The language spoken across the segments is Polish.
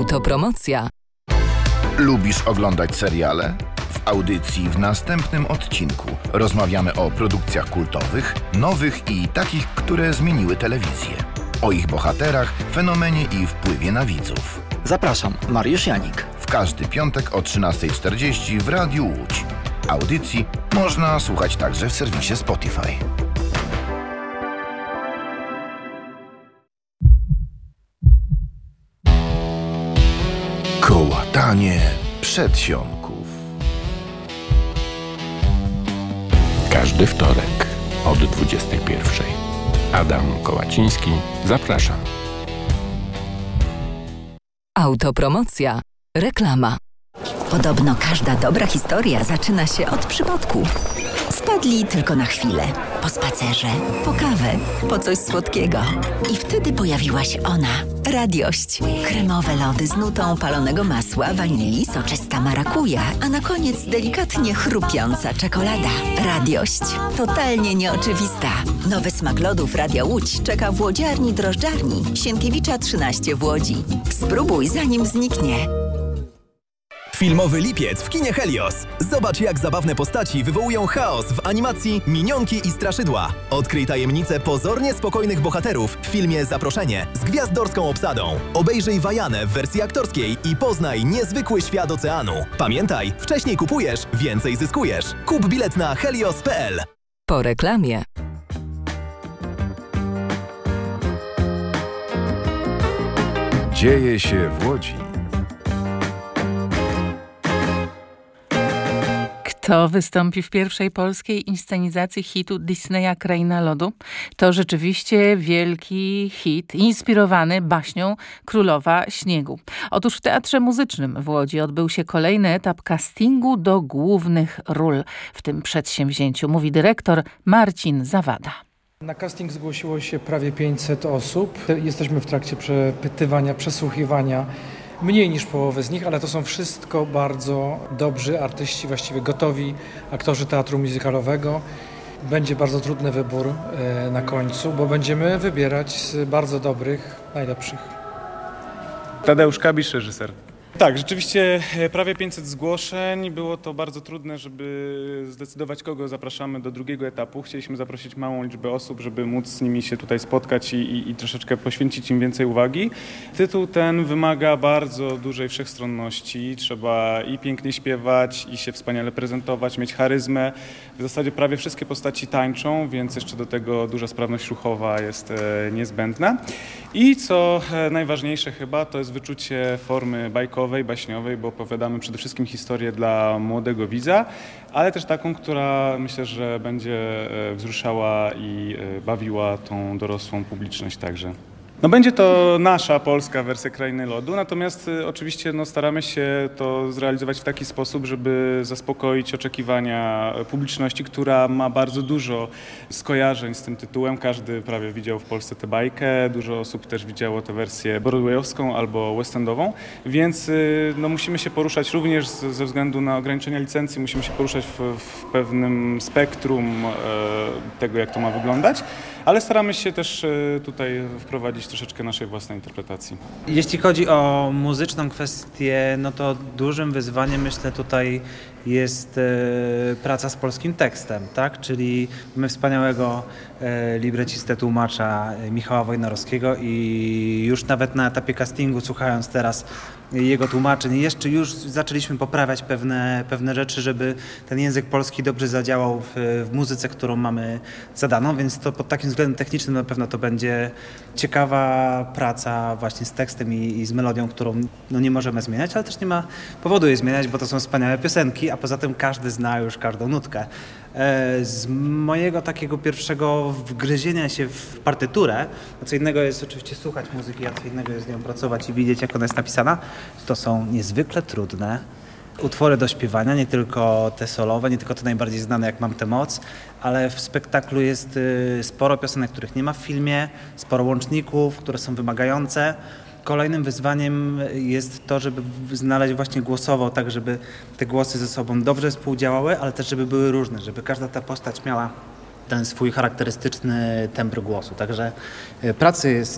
Autopromocja. Lubisz oglądać seriale? W audycji w następnym odcinku rozmawiamy o produkcjach kultowych, nowych i takich, które zmieniły telewizję. O ich bohaterach, fenomenie i wpływie na widzów. Zapraszam, Mariusz Janik. W każdy piątek o 13:40 w Radiu Łódź. Audycji można słuchać także w serwisie Spotify. Kołatanie przedsionków. Każdy wtorek od 21:00. Adam Kołaciński, zapraszam. Autopromocja. Reklama. Podobno każda dobra historia zaczyna się od przypadku. Wpadli tylko na chwilę. Po spacerze, po kawę, po coś słodkiego. I wtedy pojawiła się ona. Radiość. Kremowe lody z nutą palonego masła, wanilii, soczysta marakuja, a na koniec delikatnie chrupiąca czekolada. Radiość. Totalnie nieoczywista. Nowy smak lodów Radia Łódź czeka w łodziarni drożdżarni Sienkiewicza 13 w Łodzi. Spróbuj zanim zniknie. Filmowy lipiec w kinie Helios. Zobacz, jak zabawne postaci wywołują chaos w animacji Minionki i Straszydła. Odkryj tajemnicę pozornie spokojnych bohaterów w filmie Zaproszenie z gwiazdorską obsadą. Obejrzyj Wajanę w wersji aktorskiej i poznaj niezwykły świat oceanu. Pamiętaj, wcześniej kupujesz, więcej zyskujesz. Kup bilet na helios.pl. Po reklamie. Dzieje się w Łodzi. Kto wystąpi w pierwszej polskiej inscenizacji hitu Disneya Kraina Lodu? To rzeczywiście wielki hit, inspirowany baśnią Królowa Śniegu. Otóż w Teatrze Muzycznym w Łodzi odbył się kolejny etap castingu do głównych ról w tym przedsięwzięciu, mówi dyrektor Marcin Zawada. Na casting zgłosiło się prawie 500 osób. Jesteśmy w trakcie przepytywania, przesłuchiwania. Mniej niż połowę z nich, ale to są wszystko bardzo dobrzy artyści, właściwie gotowi aktorzy teatru muzykalowego. Będzie bardzo trudny wybór na końcu, bo będziemy wybierać z bardzo dobrych, najlepszych. Tadeusz Kabisz, reżyser. Tak, rzeczywiście prawie 500 zgłoszeń. Było to bardzo trudne, żeby zdecydować, kogo zapraszamy do drugiego etapu. Chcieliśmy zaprosić małą liczbę osób, żeby móc z nimi się tutaj spotkać i troszeczkę poświęcić im więcej uwagi. Tytuł ten wymaga bardzo dużej wszechstronności. Trzeba i pięknie śpiewać, i się wspaniale prezentować, mieć charyzmę. W zasadzie prawie wszystkie postaci tańczą, więc jeszcze do tego duża sprawność ruchowa jest niezbędna. I co najważniejsze chyba, to jest wyczucie formy bajkowej, baśniowej, bo opowiadamy przede wszystkim historię dla młodego widza, ale też taką, która myślę, że będzie wzruszała i bawiła tą dorosłą publiczność także. No będzie to nasza polska wersja Krainy Lodu, natomiast oczywiście staramy się to zrealizować w taki sposób, żeby zaspokoić oczekiwania publiczności, która ma bardzo dużo skojarzeń z tym tytułem. Każdy prawie widział w Polsce tę bajkę, dużo osób też widziało tę wersję broadwayowską albo west-endową, więc musimy się poruszać również ze względu na ograniczenia licencji, musimy się poruszać w pewnym spektrum tego, jak to ma wyglądać, ale staramy się też tutaj wprowadzić troszeczkę naszej własnej interpretacji. Jeśli chodzi o muzyczną kwestię, no to dużym wyzwaniem, myślę, tutaj jest praca z polskim tekstem, tak? Czyli mamy wspaniałego librecistę, tłumacza Michała Wojnarowskiego i już nawet na etapie castingu, słuchając teraz jego tłumaczeń, już zaczęliśmy poprawiać pewne rzeczy, żeby ten język polski dobrze zadziałał w muzyce, którą mamy zadaną, więc to pod takim względem technicznym na pewno to będzie ciekawa praca właśnie z tekstem i z melodią, którą nie możemy zmieniać, ale też nie ma powodu jej zmieniać, bo to są wspaniałe piosenki, a poza tym każdy zna już każdą nutkę. Z mojego takiego pierwszego wgryzienia się w partyturę, co innego jest oczywiście słuchać muzyki, a co innego jest z nią pracować i widzieć, jak ona jest napisana, to są niezwykle trudne utwory do śpiewania, nie tylko te solowe, nie tylko te najbardziej znane, jak Mam tę moc, ale w spektaklu jest sporo piosenek, których nie ma w filmie, sporo łączników, które są wymagające. Kolejnym wyzwaniem jest to, żeby znaleźć właśnie głosowo, tak żeby te głosy ze sobą dobrze współdziałały, ale też żeby były różne, żeby każda ta postać miała ten swój charakterystyczny tembr głosu. Także pracy jest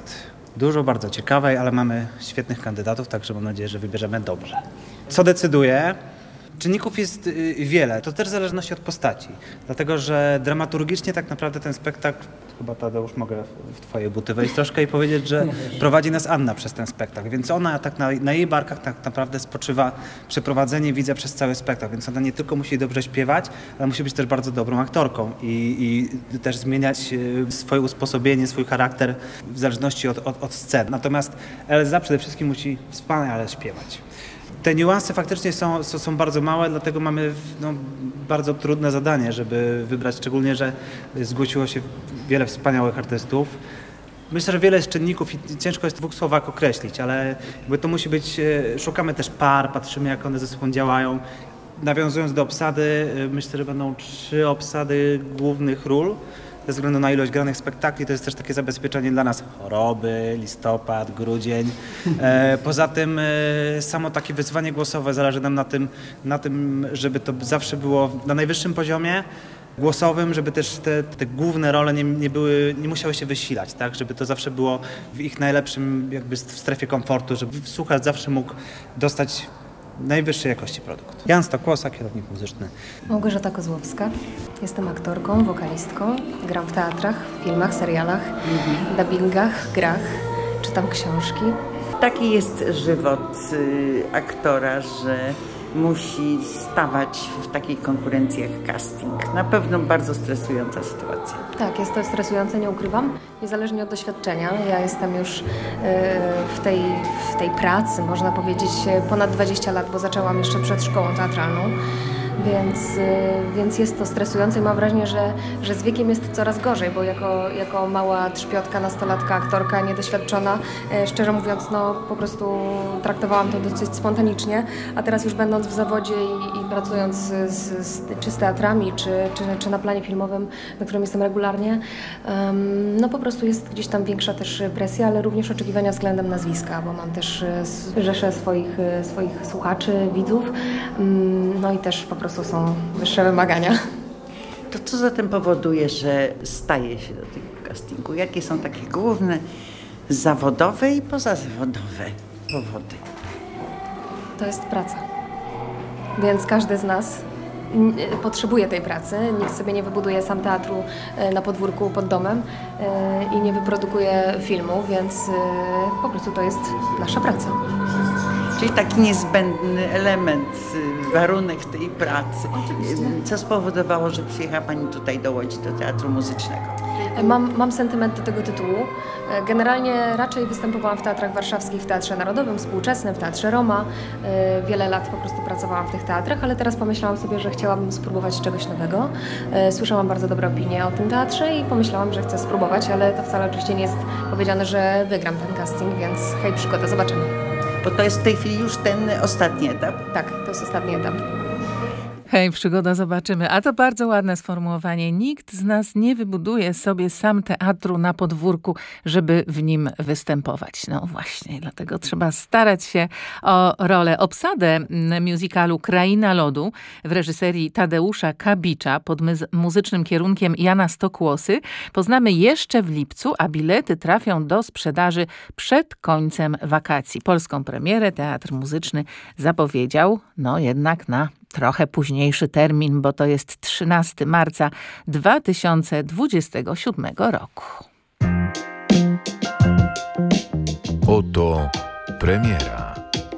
dużo, bardzo ciekawej, ale mamy świetnych kandydatów, także mam nadzieję, że wybierzemy dobrze. Co decyduje? Czynników jest wiele, to też w zależności od postaci, dlatego że dramaturgicznie tak naprawdę ten spektakl, chyba Tadeusz mogę w twoje buty wejść troszkę i powiedzieć, że prowadzi nas Anna przez ten spektakl, więc ona tak na jej barkach tak naprawdę spoczywa przeprowadzenie widza przez cały spektakl, więc ona nie tylko musi dobrze śpiewać, ale musi być też bardzo dobrą aktorką i też zmieniać swoje usposobienie, swój charakter w zależności od scen. Natomiast Elza przede wszystkim musi wspaniale śpiewać. Te niuanse faktycznie są bardzo małe, dlatego mamy bardzo trudne zadanie, żeby wybrać, szczególnie, że zgłosiło się wiele wspaniałych artystów. Myślę, że wiele jest czynników i ciężko jest w 2 słowach określić, ale jakby to musi być, szukamy też par, patrzymy jak one ze sobą działają. Nawiązując do obsady, myślę, że będą 3 obsady głównych ról. Ze względu na ilość granych spektakli to jest też takie zabezpieczenie dla nas choroby, listopad, grudzień. Poza tym samo takie wyzwanie głosowe zależy nam na tym, żeby to zawsze było na najwyższym poziomie głosowym, żeby też te główne role nie musiały się wysilać, tak? Żeby to zawsze było w ich najlepszym jakby w strefie komfortu, żeby słuchacz zawsze mógł dostać najwyższej jakości produkt. Jan Stokłosa, kierownik muzyczny. Małgorzata Kozłowska. Jestem aktorką, wokalistką. Gram w teatrach, filmach, serialach, dubbingach, grach. Czytam książki. Taki jest żywot aktora, że musi stawać w takich konkurencjach casting. Na pewno bardzo stresująca sytuacja. Tak, jest to stresujące, nie ukrywam. Niezależnie od doświadczenia. Ja jestem już w tej pracy, można powiedzieć, ponad 20 lat, bo zaczęłam jeszcze przed szkołą teatralną. Więc jest to stresujące i mam wrażenie, że z wiekiem jest coraz gorzej, bo jako mała trzpiotka, nastolatka, aktorka niedoświadczona, szczerze mówiąc, po prostu traktowałam to dosyć spontanicznie, a teraz już będąc w zawodzie i pracując czy z teatrami, czy na planie filmowym, na którym jestem regularnie, po prostu jest gdzieś tam większa też presja, ale również oczekiwania względem nazwiska, bo mam też rzeszę swoich słuchaczy, widzów, i też po prostu są wyższe wymagania. To co zatem powoduje, że staje się do tego castingu? Jakie są takie główne zawodowe i pozazawodowe powody? To jest praca. Więc każdy z nas potrzebuje tej pracy. Nikt sobie nie wybuduje sam teatru na podwórku pod domem i nie wyprodukuje filmu, więc po prostu to jest nasza praca. Czyli taki niezbędny element, warunek tej pracy. Co spowodowało, że przyjechała Pani tutaj do Łodzi, do Teatru Muzycznego? Mam sentyment do tego tytułu. Generalnie raczej występowałam w teatrach warszawskich, w Teatrze Narodowym, Współczesnym, w Teatrze Roma. Wiele lat po prostu pracowałam w tych teatrach, ale teraz pomyślałam sobie, że chciałabym spróbować czegoś nowego. Słyszałam bardzo dobre opinie o tym teatrze i pomyślałam, że chcę spróbować, ale to wcale oczywiście nie jest powiedziane, że wygram ten casting, więc hej, przygoda, zobaczymy. Bo to jest w tej chwili już ten ostatni etap? Tak, to jest ostatni etap. Hej, przygoda, zobaczymy. A to bardzo ładne sformułowanie. Nikt z nas nie wybuduje sobie sam teatru na podwórku, żeby w nim występować. No właśnie, dlatego trzeba starać się o rolę. Obsadę musicalu Kraina Lodu w reżyserii Tadeusza Kabicza pod muzycznym kierunkiem Jana Stokłosy poznamy jeszcze w lipcu, a bilety trafią do sprzedaży przed końcem wakacji. Polską premierę Teatr Muzyczny zapowiedział, jednak na trochę późniejszy termin, bo to jest 13 marca 2027 roku. Oto premiera.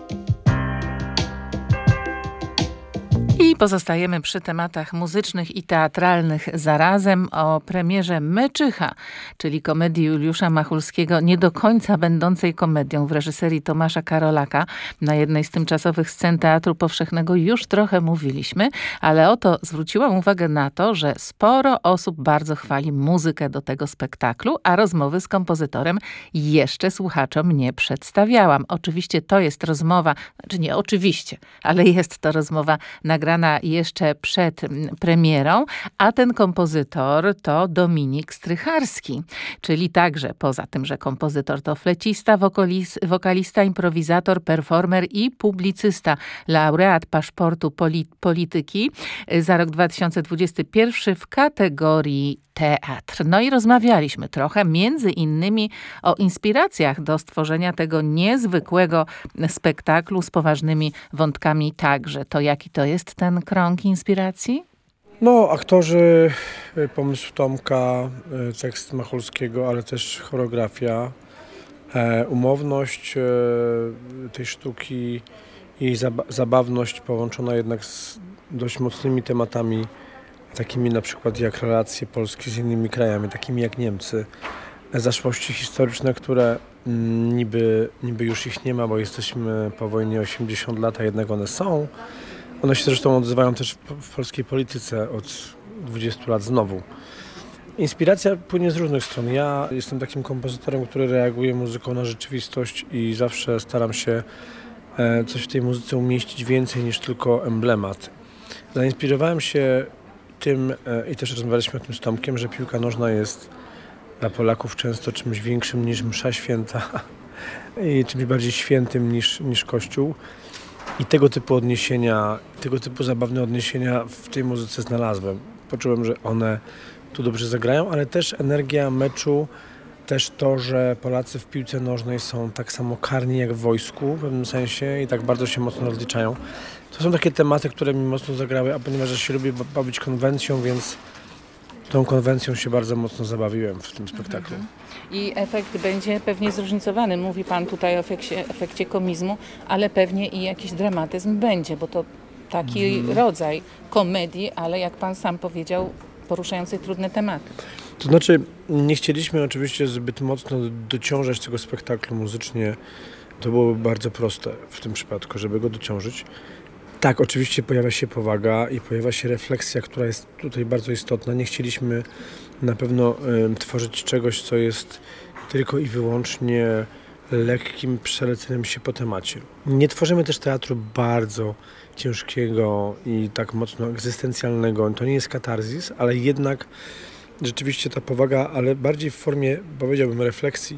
I pozostajemy przy tematach muzycznych i teatralnych zarazem. O premierze Meczycha, czyli komedii Juliusza Machulskiego, nie do końca będącej komedią w reżyserii Tomasza Karolaka. Na jednej z tymczasowych scen Teatru Powszechnego już trochę mówiliśmy, ale oto zwróciłam uwagę na to, że sporo osób bardzo chwali muzykę do tego spektaklu, a rozmowy z kompozytorem jeszcze słuchaczom nie przedstawiałam. Oczywiście to jest rozmowa, nie oczywiście, ale jest to rozmowa nagrana jeszcze przed premierą, a ten kompozytor to Dominik Strycharski, czyli także poza tym, że kompozytor to flecista, wokalista, improwizator, performer i publicysta, laureat paszportu polityki za rok 2021 w kategorii teatr. No i rozmawialiśmy trochę między innymi o inspiracjach do stworzenia tego niezwykłego spektaklu z poważnymi wątkami także. To jaki to jest ten krąg inspiracji? No, aktorzy, pomysł Tomka, tekst Macholskiego, ale też choreografia, umowność tej sztuki i zabawność połączona jednak z dość mocnymi tematami, takimi na przykład jak relacje Polski z innymi krajami, takimi jak Niemcy, zaszłości historyczne, które niby już ich nie ma, bo jesteśmy po wojnie 80 lat, a jednak one są. One się zresztą odzywają też w polskiej polityce od 20 lat znowu. Inspiracja płynie z różnych stron. Ja jestem takim kompozytorem, który reaguje muzyką na rzeczywistość i zawsze staram się coś w tej muzyce umieścić więcej niż tylko emblemat. Zainspirowałem się tym i też rozmawialiśmy o tym z Tomkiem, że piłka nożna jest dla Polaków często czymś większym niż msza święta i czymś bardziej świętym niż Kościół. I tego typu odniesienia, tego typu zabawne odniesienia w tej muzyce znalazłem. Poczułem, że one tu dobrze zagrają, ale też energia meczu, też to, że Polacy w piłce nożnej są tak samo karni jak w wojsku w pewnym sensie i tak bardzo się mocno rozliczają. To są takie tematy, które mi mocno zagrały, a ponieważ ja się lubię bawić konwencją, więc tą konwencją się bardzo mocno zabawiłem w tym spektaklu. I efekt będzie pewnie zróżnicowany. Mówi pan tutaj o efekcie komizmu, ale pewnie i jakiś dramatyzm będzie, bo to taki rodzaj komedii, ale jak pan sam powiedział, poruszającej trudne tematy. To znaczy, nie chcieliśmy oczywiście zbyt mocno dociążać tego spektaklu muzycznie. To byłoby bardzo proste w tym przypadku, żeby go dociążyć. Tak, oczywiście pojawia się powaga i pojawia się refleksja, która jest tutaj bardzo istotna. Nie chcieliśmy na pewno tworzyć czegoś, co jest tylko i wyłącznie lekkim przeleceniem się po temacie. Nie tworzymy też teatru bardzo ciężkiego i tak mocno egzystencjalnego. To nie jest katarzis, ale jednak rzeczywiście ta powaga, ale bardziej w formie, powiedziałbym, refleksji,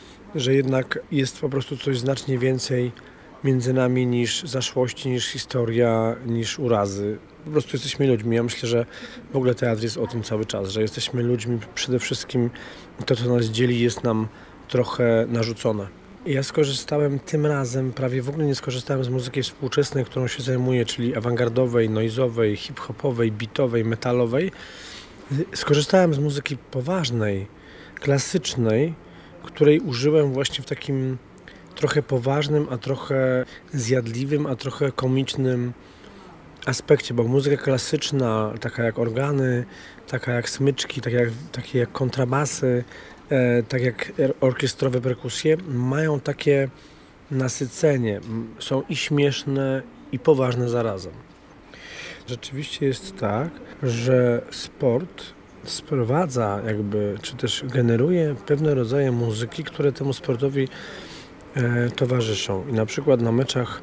że jednak jest po prostu coś znacznie więcej między nami niż zaszłości, niż historia, niż urazy. Po prostu jesteśmy ludźmi. Ja myślę, że w ogóle teatr jest o tym cały czas, że jesteśmy ludźmi. Przede wszystkim to, co nas dzieli, jest nam trochę narzucone. I ja skorzystałem tym razem, prawie w ogóle nie skorzystałem z muzyki współczesnej, którą się zajmuję, czyli awangardowej, noizowej, hip-hopowej, beatowej, metalowej. Skorzystałem z muzyki poważnej, klasycznej, której użyłem właśnie w takim trochę poważnym, a trochę zjadliwym, a trochę komicznym aspekcie, bo muzyka klasyczna, taka jak organy, taka jak smyczki, takie jak kontrabasy, tak jak orkiestrowe perkusje, mają takie nasycenie. Są i śmieszne, i poważne zarazem. Rzeczywiście jest tak, że sport sprowadza czy też generuje pewne rodzaje muzyki, które temu sportowi towarzyszą. I na przykład na meczach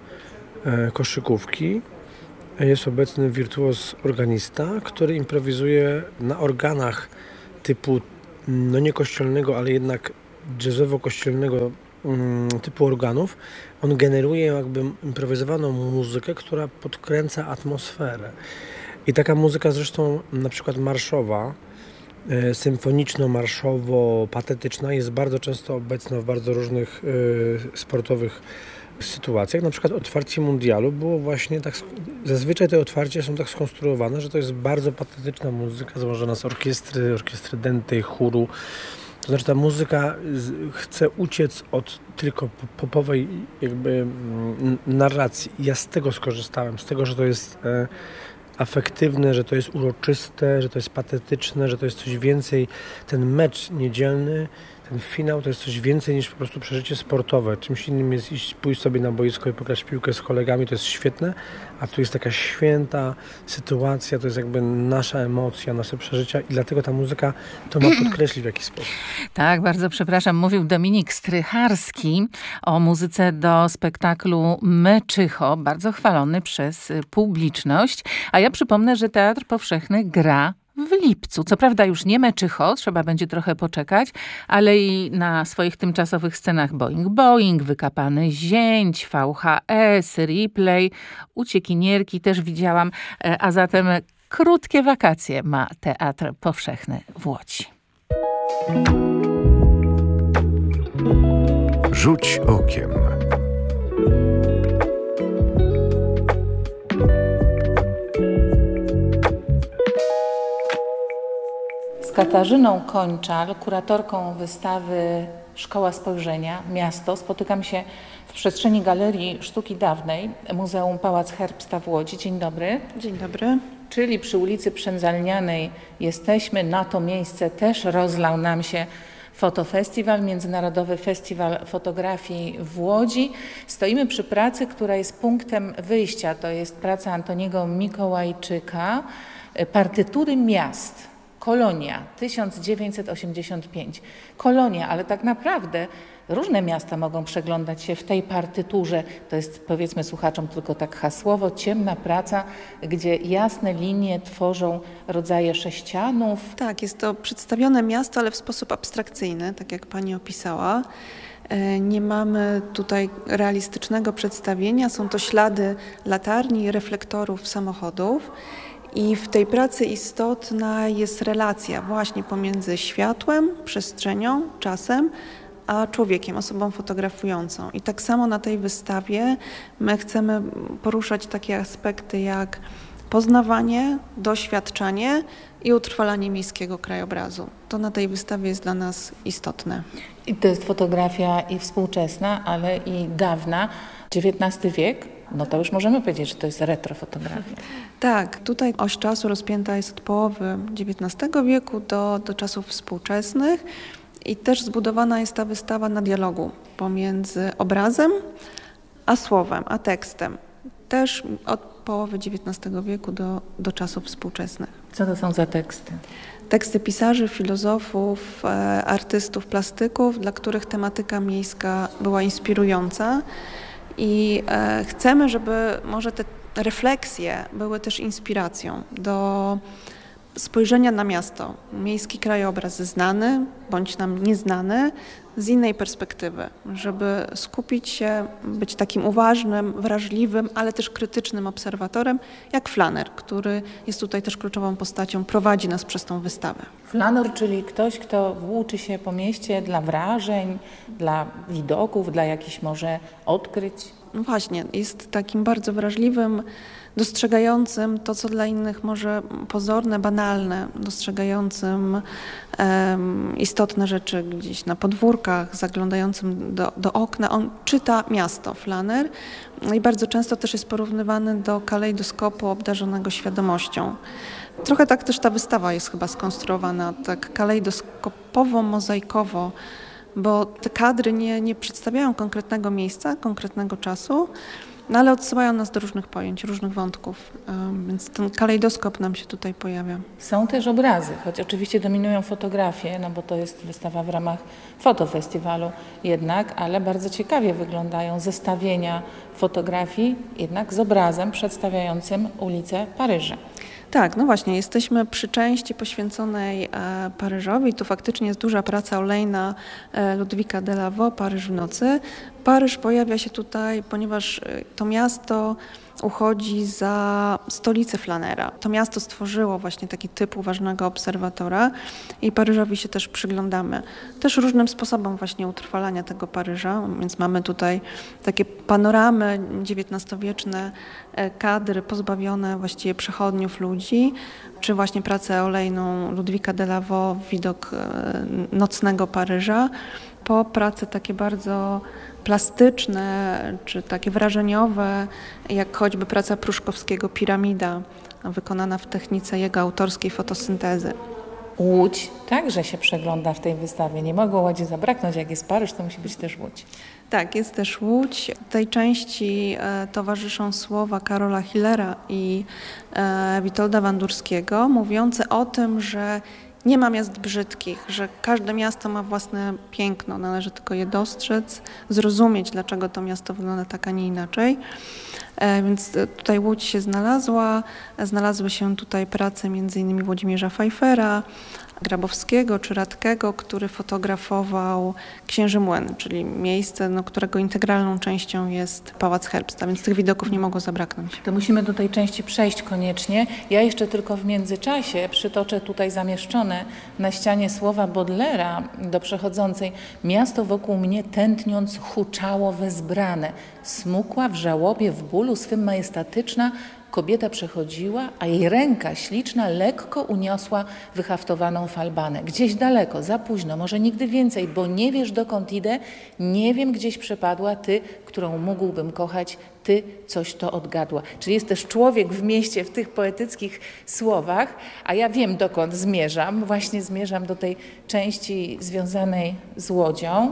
koszykówki jest obecny wirtuoz organista, który improwizuje na organach typu, no nie kościelnego, ale jednak jazzowo-kościelnego typu organów. On generuje jakby improwizowaną muzykę, która podkręca atmosferę. I taka muzyka zresztą na przykład marszowa, symfoniczno-marszowo-patetyczna jest bardzo często obecna w bardzo różnych sportowych sytuacjach. Na przykład otwarcie mundialu było właśnie tak, zazwyczaj te otwarcia są tak skonstruowane, że to jest bardzo patetyczna muzyka złożona z orkiestry denty, chóru. To znaczy ta muzyka chce uciec od tylko popowej jakby narracji. Ja z tego skorzystałem, z tego, że to jest afektywne, że to jest uroczyste, że to jest patetyczne, że to jest coś więcej. Ten mecz niedzielny, ten finał to jest coś więcej niż po prostu przeżycie sportowe. Czymś innym jest pójść sobie na boisko i pograć piłkę z kolegami, to jest świetne, a tu jest taka święta sytuacja, to jest jakby nasza emocja, nasze przeżycia i dlatego ta muzyka to ma podkreślić w jakiś sposób. Tak, bardzo przepraszam. Mówił Dominik Strycharski o muzyce do spektaklu Meczycho, bardzo chwalony przez publiczność. A ja przypomnę, że Teatr Powszechny gra w lipcu. Co prawda już nie Meczycho, trzeba będzie trochę poczekać, ale i na swoich tymczasowych scenach Boing Boing, Wykapany Zięć, VHS, Replay, Uciekinierki też widziałam, a zatem Krótkie wakacje ma Teatr Powszechny w Łodzi. Rzuć okiem. Z Katarzyną Kończal, kuratorką wystawy Szkoła Spojrzenia, Miasto, spotykam się w przestrzeni Galerii Sztuki Dawnej Muzeum Pałac Herbsta w Łodzi. Dzień dobry. Dzień dobry. Czyli przy ulicy Przędzalnianej jesteśmy. Na to miejsce też rozlał nam się Fotofestiwal, Międzynarodowy Festiwal Fotografii w Łodzi. Stoimy przy pracy, która jest punktem wyjścia. To jest praca Antoniego Mikołajczyka, Partytury miast. Kolonia, 1985. Kolonia, ale tak naprawdę różne miasta mogą przeglądać się w tej partyturze. To jest, powiedzmy słuchaczom tylko tak hasłowo, ciemna praca, gdzie jasne linie tworzą rodzaje sześcianów. Tak, jest to przedstawione miasto, ale w sposób abstrakcyjny, tak jak pani opisała. Nie mamy tutaj realistycznego przedstawienia, są to ślady latarni, reflektorów samochodów. I w tej pracy istotna jest relacja właśnie pomiędzy światłem, przestrzenią, czasem, a człowiekiem, osobą fotografującą. I tak samo na tej wystawie my chcemy poruszać takie aspekty jak poznawanie, doświadczanie i utrwalanie miejskiego krajobrazu. To na tej wystawie jest dla nas istotne. I to jest fotografia i współczesna, ale i dawna, XIX wiek. No to już możemy powiedzieć, że to jest retrofotografia. Tak, tutaj oś czasu rozpięta jest od połowy XIX wieku do czasów współczesnych i też zbudowana jest ta wystawa na dialogu pomiędzy obrazem a słowem, a tekstem. Też od połowy XIX wieku do czasów współczesnych. Co to są za teksty? Teksty pisarzy, filozofów, artystów, plastyków, dla których tematyka miejska była inspirująca. I chcemy, żeby może te refleksje były też inspiracją do spojrzenia na miasto, miejski krajobraz znany bądź nam nieznany z innej perspektywy, żeby skupić się, być takim uważnym, wrażliwym, ale też krytycznym obserwatorem, jak flaner, który jest tutaj też kluczową postacią, prowadzi nas przez tą wystawę. Flanor, czyli ktoś, kto włóczy się po mieście dla wrażeń, dla widoków, dla jakichś może odkryć. No właśnie, jest takim bardzo wrażliwym, dostrzegającym to, co dla innych może pozorne, banalne, dostrzegającym istotne rzeczy gdzieś na podwórkach, zaglądającym do okna. On czyta miasto, flaner, i bardzo często też jest porównywany do kalejdoskopu obdarzonego świadomością. Trochę tak też ta wystawa jest chyba skonstruowana, tak kalejdoskopowo, mozaikowo, bo te kadry nie przedstawiają konkretnego miejsca, konkretnego czasu, no ale odsyłają nas do różnych pojęć, różnych wątków, więc ten kalejdoskop nam się tutaj pojawia. Są też obrazy, choć oczywiście dominują fotografie, no bo to jest wystawa w ramach fotofestiwalu jednak, ale bardzo ciekawie wyglądają zestawienia fotografii jednak z obrazem przedstawiającym ulicę Paryża. Tak, no właśnie, jesteśmy przy części poświęconej Paryżowi. Tu faktycznie jest duża praca olejna Ludwika Delaveau, Paryż w nocy. Paryż pojawia się tutaj, ponieważ to miasto uchodzi za stolicę flanera. To miasto stworzyło właśnie taki typ uważnego obserwatora i Paryżowi się też przyglądamy. Też różnym sposobom właśnie utrwalania tego Paryża, więc mamy tutaj takie panoramy XIX-wieczne, kadry pozbawione właściwie przechodniów ludzi, czy właśnie pracę olejną Ludwika Delaveau, widok nocnego Paryża, po prace takie bardzo plastyczne, czy takie wrażeniowe, jak choćby praca Pruszkowskiego Piramida, wykonana w technice jego autorskiej fotosyntezy. Łódź także się przegląda w tej wystawie. Nie mogło Łodzi zabraknąć. Jak jest Paryż, to musi być też Łódź. Tak, jest też Łódź. Tej części towarzyszą słowa Karola Hillera i Witolda Wandurskiego, mówiące o tym, że nie ma miast brzydkich, że każde miasto ma własne piękno, należy tylko je dostrzec, zrozumieć, dlaczego to miasto wygląda tak, a nie inaczej. Więc tutaj Łódź się znalazła, znalazły się tutaj prace m.in. Włodzimierza Pfeiffera, Grabowskiego czy Radkego, który fotografował Księży Młyn, czyli miejsce, którego integralną częścią jest Pałac Herbsta, więc tych widoków nie mogło zabraknąć. To musimy do tej części przejść koniecznie. Ja jeszcze tylko w międzyczasie przytoczę tutaj zamieszczone na ścianie słowa Baudelaire'a do przechodzącej. Miasto wokół mnie tętniąc huczało wezbrane. Smukła w żałobie, w bólu swym majestatyczna kobieta przechodziła, a jej ręka śliczna lekko uniosła wyhaftowaną falbanę. Gdzieś daleko, za późno, może nigdy więcej, bo nie wiesz dokąd idę, nie wiem gdzieś przepadła ty, którą mógłbym kochać, ty coś to odgadła. Czyli jest też człowiek w mieście w tych poetyckich słowach, a ja wiem dokąd zmierzam. Właśnie zmierzam do tej części związanej z Łodzią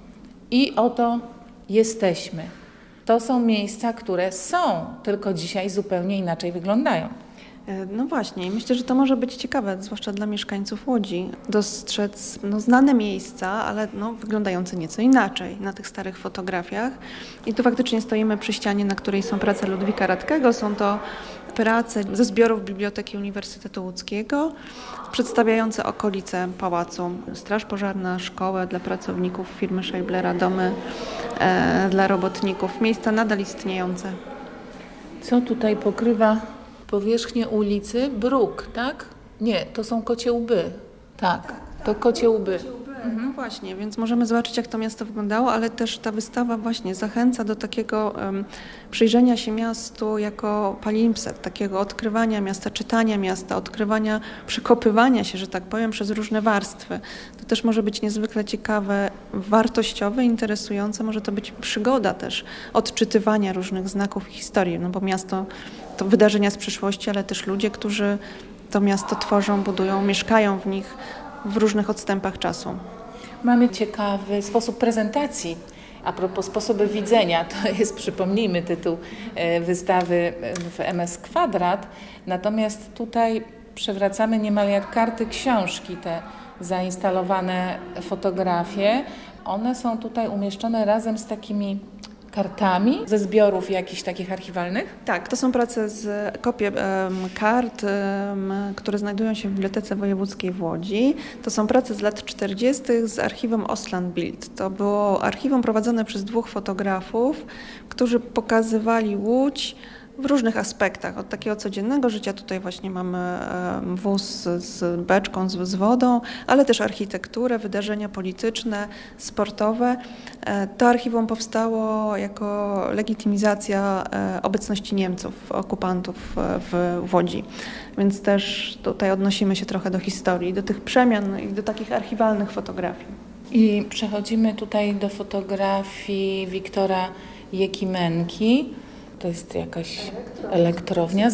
i oto jesteśmy. To są miejsca, które są, tylko dzisiaj zupełnie inaczej wyglądają. No właśnie, myślę, że to może być ciekawe, zwłaszcza dla mieszkańców Łodzi, dostrzec znane miejsca, ale wyglądające nieco inaczej na tych starych fotografiach. I tu faktycznie stoimy przy ścianie, na której są prace Ludwika Radkego. Są to prace ze zbiorów Biblioteki Uniwersytetu Łódzkiego, przedstawiające okolice pałacu. Straż pożarna, szkołę dla pracowników firmy Scheiblera, domy dla robotników. Miejsca nadal istniejące. Co tutaj pokrywa powierzchnię ulicy? Bruk, tak? Nie, to są Kocie Łby. Tak, to Kocie Łby. No właśnie, więc możemy zobaczyć, jak to miasto wyglądało, ale też ta wystawa właśnie zachęca do takiego przyjrzenia się miastu jako palimpsest, takiego odkrywania miasta, czytania miasta, odkrywania, przekopywania się, że tak powiem, przez różne warstwy. To też może być niezwykle ciekawe, wartościowe, interesujące, może to być przygoda też odczytywania różnych znaków i historii, bo miasto to wydarzenia z przeszłości, ale też ludzie, którzy to miasto tworzą, budują, mieszkają w nich w różnych odstępach czasu. Mamy ciekawy sposób prezentacji. A propos sposobu widzenia, to jest, przypomnijmy, tytuł wystawy w MS Kwadrat. Natomiast tutaj przewracamy niemal jak karty książki te zainstalowane fotografie. One są tutaj umieszczone razem z takimi kartami ze zbiorów jakichś takich archiwalnych? Tak, to są prace kopie kart, które znajdują się w Bibliotece Wojewódzkiej w Łodzi. To są prace z lat 40. z archiwum Ostlandbild. To było archiwum prowadzone przez 2 fotografów, którzy pokazywali Łódź w różnych aspektach, od takiego codziennego życia. Tutaj właśnie mamy wóz z beczką, z wodą, ale też architekturę, wydarzenia polityczne, sportowe. To archiwum powstało jako legitymizacja obecności Niemców, okupantów w Łodzi. Więc też tutaj odnosimy się trochę do historii, do tych przemian i do takich archiwalnych fotografii. I przechodzimy tutaj do fotografii Wiktora Jekimenki. To jest jakaś elektrownia.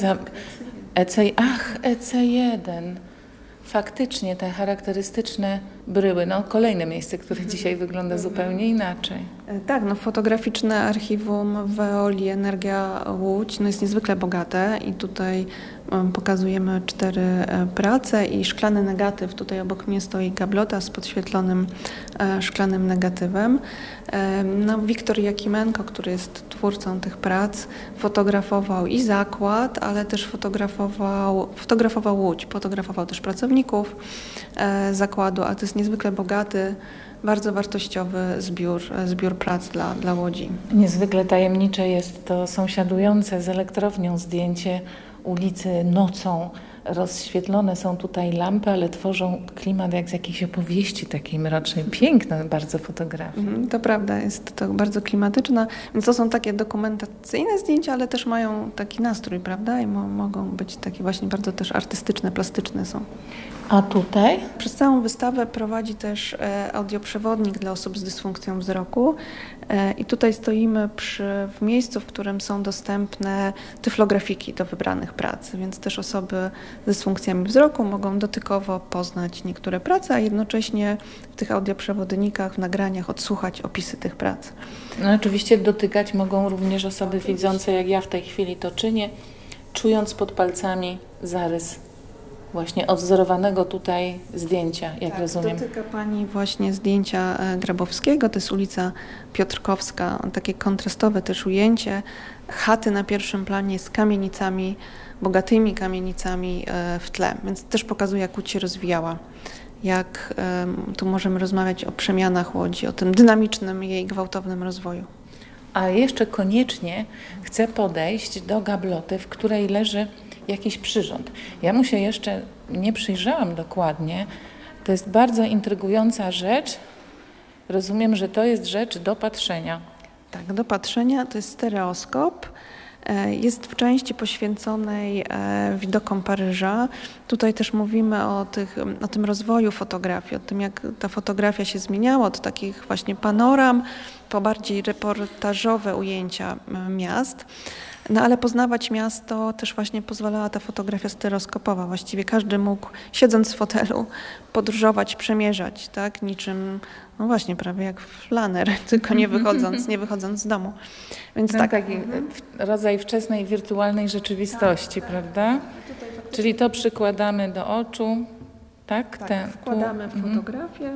EC1. Faktycznie te charakterystyczne bryły. Kolejne miejsce, które dzisiaj wygląda zupełnie inaczej. Tak, fotograficzne archiwum Veoli Energia Łódź jest niezwykle bogate i tutaj pokazujemy 4 prace i szklany negatyw. Tutaj obok mnie stoi gablota z podświetlonym szklanym negatywem. Wiktor Jakimenko, który jest twórcą tych prac, fotografował i zakład, ale też fotografował Łódź, fotografował też pracowników zakładu, a to jest niezwykle bogaty, bardzo wartościowy zbiór prac dla Łodzi. Niezwykle tajemnicze jest to sąsiadujące z elektrownią zdjęcie ulicy nocą. Rozświetlone są tutaj lampy, ale tworzą klimat jak z jakiejś opowieści takiej mrocznej. Piękna bardzo fotografia. To prawda, jest to bardzo klimatyczna. Więc to są takie dokumentacyjne zdjęcia, ale też mają taki nastrój, prawda? I mogą być takie właśnie bardzo też artystyczne, plastyczne są. A tutaj? Przez całą wystawę prowadzi też audioprzewodnik dla osób z dysfunkcją wzroku. I tutaj stoimy w miejscu, w którym są dostępne tyflografiki do wybranych prac, więc też osoby z dysfunkcjami wzroku mogą dotykowo poznać niektóre prace, a jednocześnie w tych audioprzewodnikach, w nagraniach odsłuchać opisy tych prac. Oczywiście dotykać mogą również osoby widzące, jak ja w tej chwili to czynię, czując pod palcami zarys właśnie odwzorowanego tutaj zdjęcia, jak rozumiem. Dotyka Pani właśnie zdjęcia Grabowskiego, to jest ulica Piotrkowska, takie kontrastowe też ujęcie, chaty na pierwszym planie z kamienicami, bogatymi kamienicami w tle, więc też pokazuje, jak Łódź się rozwijała. Jak tu możemy rozmawiać o przemianach Łodzi, o tym dynamicznym jej gwałtownym rozwoju. A jeszcze koniecznie chcę podejść do gabloty, w której leży jakiś przyrząd. Ja mu się jeszcze nie przyjrzałam dokładnie. To jest bardzo intrygująca rzecz. Rozumiem, że to jest rzecz do patrzenia. Tak, do patrzenia. To jest stereoskop. Jest w części poświęconej widokom Paryża. Tutaj też mówimy o tym rozwoju fotografii, o tym, jak ta fotografia się zmieniała od takich właśnie panoram po bardziej reportażowe ujęcia miast. No ale poznawać miasto też właśnie pozwalała ta fotografia stereoskopowa. Właściwie każdy mógł, siedząc w fotelu, podróżować, przemierzać, tak? Niczym, no właśnie, prawie jak flaner, tylko nie wychodząc z domu. Więc tak. Taki rodzaj wczesnej wirtualnej rzeczywistości, prawda? Czyli to przykładamy do oczu, tak? Wkładamy fotografię,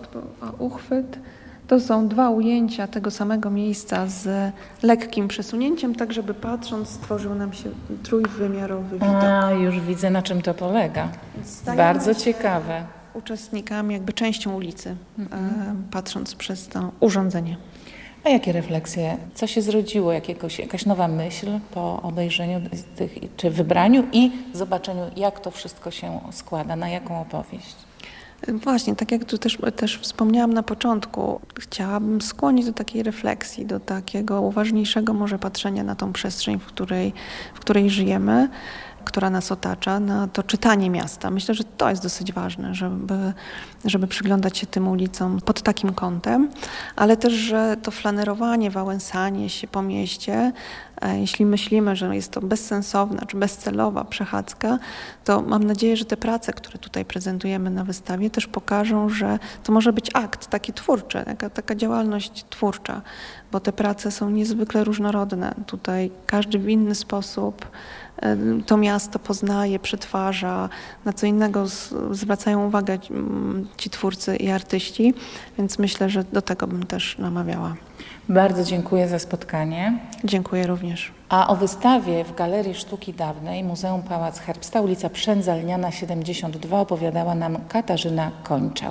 uchwyt. To są 2 ujęcia tego samego miejsca z lekkim przesunięciem, tak żeby patrząc stworzył nam się trójwymiarowy widok. Już widzę, na czym to polega. Bardzo ciekawe. Uczestnikami, jakby częścią ulicy, patrząc przez to urządzenie. A jakie refleksje? Co się zrodziło? Jakaś nowa myśl po obejrzeniu tych, czy wybraniu i zobaczeniu, jak to wszystko się składa, na jaką opowieść? Właśnie, tak jak tu też wspomniałam na początku, chciałabym skłonić do takiej refleksji, do takiego uważniejszego może patrzenia na tą przestrzeń, w której żyjemy, która nas otacza, na to czytanie miasta. Myślę, że to jest dosyć ważne, żeby przyglądać się tym ulicom pod takim kątem, ale też, że to flanerowanie, wałęsanie się po mieście, jeśli myślimy, że jest to bezsensowna czy bezcelowa przechadzka, to mam nadzieję, że te prace, które tutaj prezentujemy na wystawie, też pokażą, że to może być akt taki twórczy, taka działalność twórcza, bo te prace są niezwykle różnorodne. Tutaj każdy w inny sposób to miasto poznaje, przetwarza, na co innego zwracają uwagę ci twórcy i artyści, więc myślę, że do tego bym też namawiała. Bardzo dziękuję za spotkanie. Dziękuję również. A o wystawie w Galerii Sztuki Dawnej Muzeum Pałac Herbsta, ulica Przędzalniana 72 opowiadała nam Katarzyna Kończał.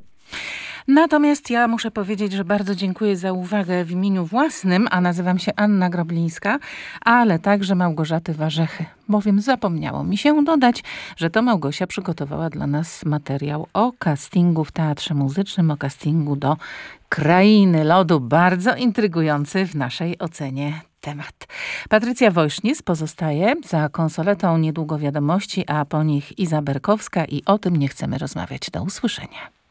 Natomiast ja muszę powiedzieć, że bardzo dziękuję za uwagę w imieniu własnym, a nazywam się Anna Groblińska, ale także Małgorzaty Warzechy, bowiem zapomniało mi się dodać, że to Małgosia przygotowała dla nas materiał o castingu w Teatrze Muzycznym, o castingu do Krainy Lodu. Bardzo intrygujący w naszej ocenie temat. Patrycja Wojsznis pozostaje za konsoletą, niedługo wiadomości, a po nich Iza Berkowska i o tym nie chcemy rozmawiać. Do usłyszenia.